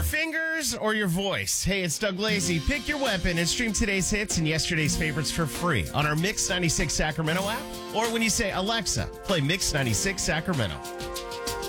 fingers or your voice? Hey, it's Doug Lacey. Pick your weapon and stream today's hits and yesterday's favorites for free on our Mix 96 Sacramento app. Or when you say, Alexa, play Mix 96 Sacramento.